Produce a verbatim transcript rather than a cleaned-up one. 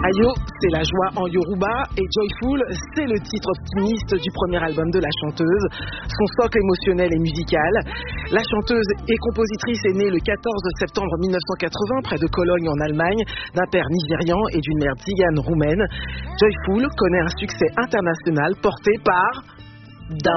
Ayo, c'est la joie en Yoruba et Joyful, c'est le titre optimiste du premier album de la chanteuse. Son socle émotionnel et musical. La chanteuse et compositrice est née le quatorze septembre mille neuf cent quatre-vingts près de Cologne en Allemagne, d'un père nigérian et d'une mère tzigane roumaine. Joyful connaît un succès international porté par...